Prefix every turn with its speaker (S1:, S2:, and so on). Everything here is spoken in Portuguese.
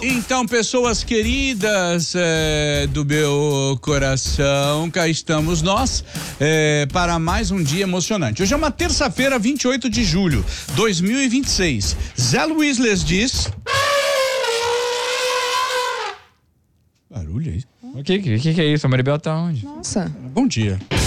S1: Então, pessoas queridas do meu coração, cá estamos nós para mais um dia emocionante. Hoje é uma terça-feira, 28 de julho, 2026. Zé Luiz les diz... Barulho aí.
S2: O que é isso? A Maribel tá onde?
S3: Nossa.
S1: Bom dia.